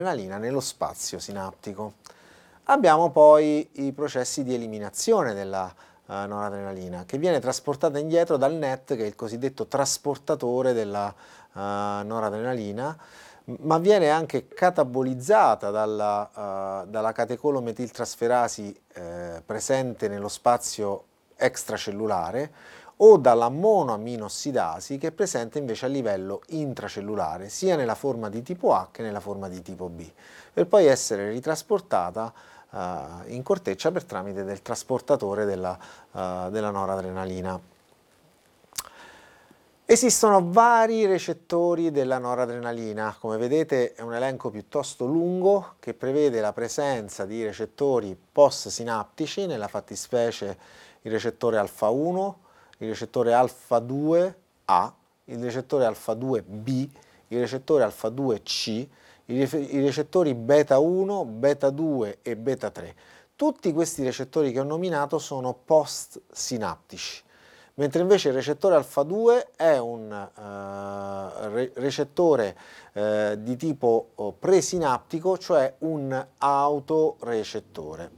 noradrenalina nello spazio sinaptico. Abbiamo poi i processi di eliminazione della noradrenalina, che viene trasportata indietro dal NET, che è il cosiddetto trasportatore della noradrenalina, ma viene anche catabolizzata dalla catecolometiltrasferasi presente nello spazio extracellulare o dalla monoaminoossidasi che è presente invece a livello intracellulare, sia nella forma di tipo A che nella forma di tipo B, per poi essere ritrasportata in corteccia per tramite del trasportatore della noradrenalina. Esistono vari recettori della noradrenalina, come vedete è un elenco piuttosto lungo che prevede la presenza di recettori post-sinaptici, nella fattispecie il recettore alfa 1, il recettore alfa 2A, il recettore alfa 2B, il recettore alfa 2C, i recettori beta 1, beta 2 e beta 3. Tutti questi recettori che ho nominato sono post-sinaptici, mentre invece il recettore alfa 2 è un recettore di tipo presinaptico, cioè un autorecettore.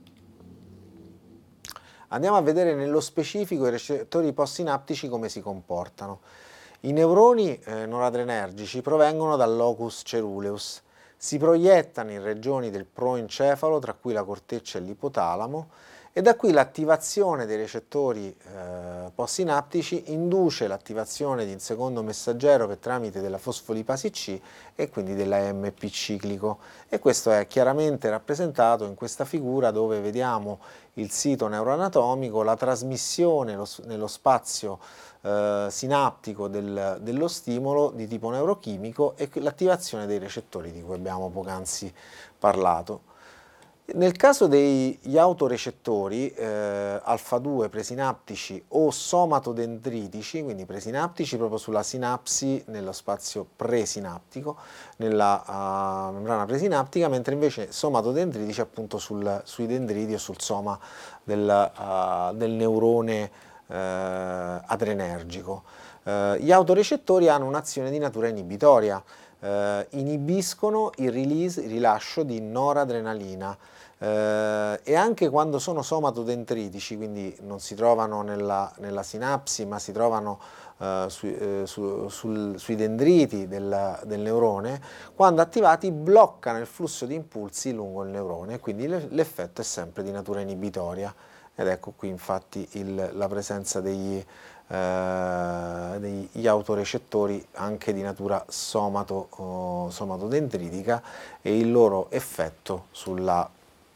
Andiamo a vedere nello specifico i recettori postsinaptici come si comportano. I neuroni noradrenergici provengono dal locus ceruleus, si proiettano in regioni del proencefalo, tra cui la corteccia e l'ipotalamo, e da qui l'attivazione dei recettori postsinaptici induce l'attivazione di un secondo messaggero per tramite della fosfolipasi C e quindi dell'AMP ciclico, e questo è chiaramente rappresentato in questa figura dove vediamo il sito neuroanatomico, la trasmissione nello spazio sinaptico dello stimolo di tipo neurochimico e l'attivazione dei recettori di cui abbiamo poc'anzi parlato. Nel caso degli autorecettori alfa 2 presinaptici o somatodendritici, quindi presinaptici proprio sulla sinapsi nello spazio presinaptico, nella membrana presinaptica, mentre invece somatodendritici appunto sui dendriti o sul soma del neurone adrenergico. Gli autorecettori hanno un'azione di natura inibitoria, inibiscono il rilascio di noradrenalina e anche quando sono somatodendritici, quindi non si trovano nella sinapsi ma si trovano sui dendriti del neurone, quando attivati bloccano il flusso di impulsi lungo il neurone, quindi l'effetto è sempre di natura inibitoria. Ed ecco qui infatti la presenza degli autorecettori anche di natura somatodendritica e il loro effetto sulla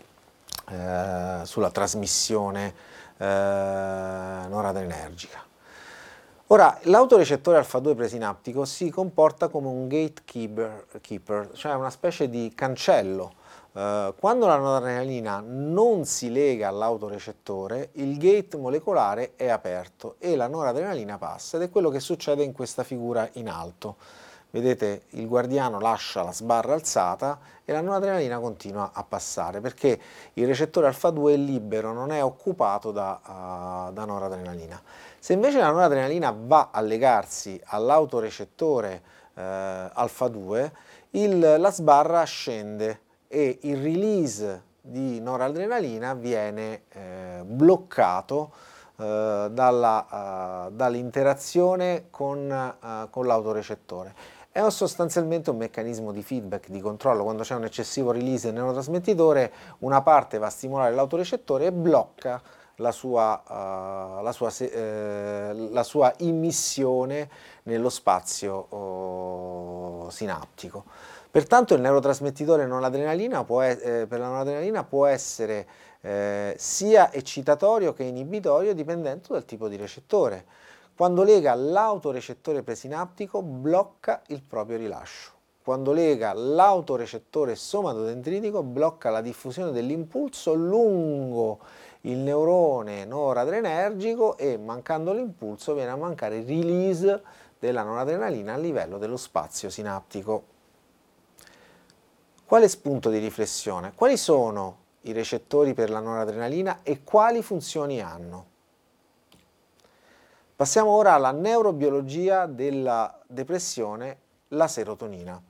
trasmissione noradrenergica. Ora, l'autorecettore alfa 2 presinaptico si comporta come un gatekeeper, cioè una specie di cancello. Quando la noradrenalina non si lega all'autorecettore, il gate molecolare è aperto e la noradrenalina passa, ed è quello che succede in questa figura in alto. Vedete, il guardiano lascia la sbarra alzata e la noradrenalina continua a passare perché il recettore alfa 2 è libero, non è occupato da noradrenalina. Se invece la noradrenalina va a legarsi all'autorecettore alfa 2, la sbarra scende e il release di noradrenalina viene bloccato dall'interazione con l'autorecettore. È sostanzialmente un meccanismo di feedback, di controllo. Quando c'è un eccessivo release del neurotrasmettitore, una parte va a stimolare l'autorecettore e blocca la sua immissione nello spazio sinaptico. Pertanto il neurotrasmettitore per la noradrenalina può essere sia eccitatorio che inibitorio dipendendo dal tipo di recettore. Quando lega l'autorecettore presinaptico blocca il proprio rilascio. Quando lega l'autorecettore somatodendritico blocca la diffusione dell'impulso lungo il neurone noradrenergico e, mancando l'impulso, viene a mancare il release della noradrenalina a livello dello spazio sinaptico. Quale spunto di riflessione? Quali sono i recettori per la noradrenalina e quali funzioni hanno? Passiamo ora alla neurobiologia della depressione, la serotonina.